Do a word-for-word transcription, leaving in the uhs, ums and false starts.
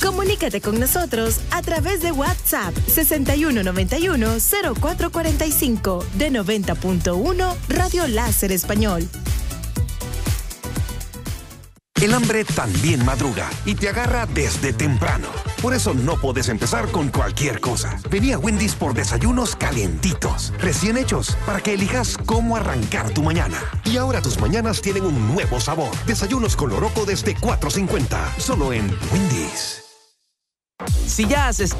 Comunícate con nosotros a través de WhatsApp sesenta y uno noventa y uno cero cuatro cuarenta y cinco de noventa punto uno Radio Láser Español. El hambre también madruga y te agarra desde temprano. Por eso no puedes empezar con cualquier cosa. Vení a Wendy's por desayunos calientitos, recién hechos, para que elijas cómo arrancar tu mañana. Y ahora tus mañanas tienen un nuevo sabor. Desayunos con loroco desde cuatro cincuenta, solo en Wendy's. Si ya haces